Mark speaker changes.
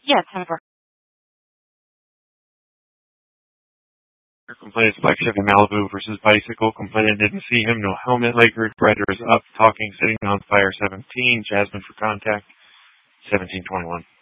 Speaker 1: Yeah, 10-4.
Speaker 2: Complainant Black Chevy Malibu versus Bicycle. Complainant didn't see him. No helmet. Lakers. Rider is up. Talking. Sitting on fire. 17. Jasmine for contact. 17-21.